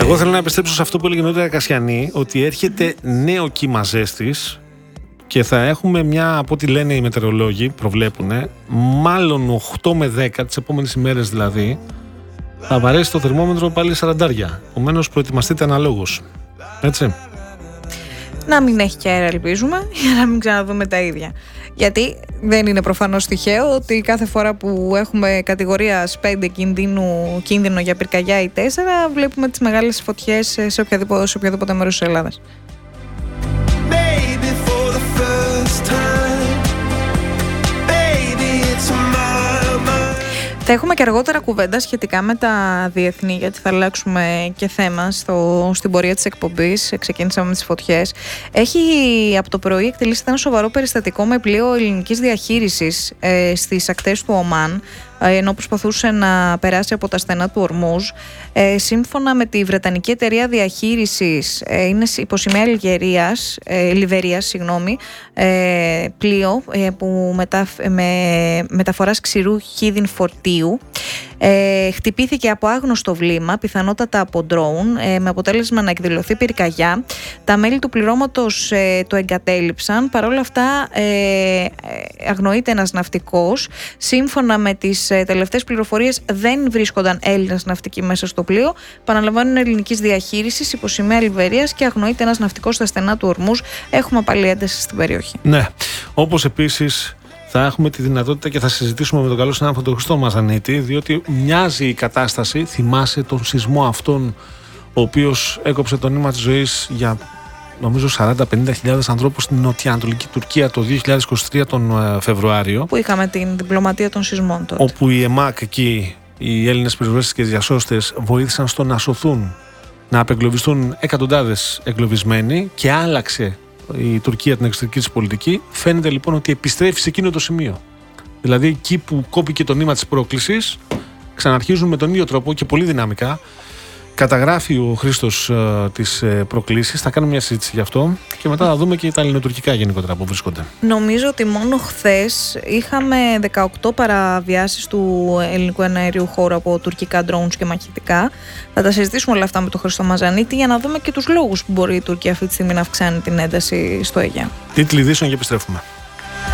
Εγώ θέλω να επιστρέψω σε αυτό που έλεγε νωρίτερα Κασιανή, ότι έρχεται νέο κύμα ζέστης και θα έχουμε μια, από ό,τι λένε οι μετεωρολόγοι, προβλέπουν, μάλλον 8 με 10 τις επόμενες ημέρες δηλαδή, θα βαρέσει το θερμόμετρο πάλι 40. Επομένως προετοιμαστείτε αναλόγως. Έτσι. Να μην έχει και αέρα, ελπίζουμε, για να μην ξαναδούμε τα ίδια. Γιατί δεν είναι προφανώς τυχαίο ότι κάθε φορά που έχουμε κατηγορίας 5 κίνδυνο για πυρκαγιά ή 4, βλέπουμε τις μεγάλες φωτιές σε οποιοδήποτε μέρος της Ελλάδας. Θα έχουμε και αργότερα κουβέντα σχετικά με τα διεθνή, γιατί θα αλλάξουμε και θέμα στην πορεία της εκπομπής. Ξεκίνησαμε με τις φωτιές. Έχει από το πρωί εκτελήσει ένα σοβαρό περιστατικό με πλοίο ελληνικής διαχείρισης στις ακτές του Ομάν, ενώ προσπαθούσε να περάσει από τα στενά του Ορμούζ. Σύμφωνα με τη Βρετανική εταιρεία διαχείρισης, είναι υποσημαία Λιβερίας, πλοίο που μεταφοράς ξηρού χίδιν φορτίου. Χτυπήθηκε από άγνωστο βλήμα, πιθανότατα από ντρόουν, με αποτέλεσμα να εκδηλωθεί πυρκαγιά. Τα μέλη του πληρώματος το εγκατέλειψαν. Παρ' όλα αυτά αγνοείται ένας ναυτικός. Σύμφωνα με τις τελευταίες πληροφορίες, δεν βρίσκονταν Έλληνας ναυτικοί μέσα στο πλοίο. Παραλαμβάνουν ελληνικής διαχείρισης υποσημαία Λιβερίας και αγνοείται ένας ναυτικός στα στενά του Ορμούζ. Έχουμε πάλι ένταση στην περιοχή. Ναι, όπως επίσης θα έχουμε τη δυνατότητα και θα συζητήσουμε με τον καλό συνάδελφο τον Χριστό Μαζανίτη, διότι μοιάζει η κατάσταση, θυμάσαι τον σεισμό αυτόν, ο οποίος έκοψε το νήμα της ζωής για νομίζω 40-50 ανθρώπους στην νοτιοανατολική Τουρκία το 2023 τον Φεβρουάριο. Που είχαμε την διπλωματία των σεισμών τότε. Όπου η ΕΜΑΚ εκεί, οι Έλληνες πυροσβέστες και διασώστες, βοήθησαν στο να σωθούν, να απεγκλωβιστούν εκατοντάδες εγκλωβισμένοι και άλλαξε η Τουρκία την εξωτερική της πολιτική. Φαίνεται λοιπόν ότι επιστρέφει σε εκείνο το σημείο. Δηλαδή εκεί που κόπηκε το νήμα της πρόκλησης, ξαναρχίζουν με τον ίδιο τρόπο και πολύ δυναμικά. Καταγράφει ο Χρήστος τις προκλήσεις, θα κάνουμε μια συζήτηση γι' αυτό και μετά θα δούμε και τα ελληνοτουρκικά γενικότερα που βρίσκονται. Νομίζω ότι μόνο χθες είχαμε 18 παραβιάσεις του ελληνικού εναερίου χώρου από τουρκικά drones και μαχητικά. Θα τα συζητήσουμε όλα αυτά με τον Χρήστο Μαζανίτη για να δούμε και τους λόγους που μπορεί η Τουρκία αυτή τη στιγμή να αυξάνει την ένταση στο Αιγαίο. Τίτλοι ειδήσεων και επιστρέφουμε.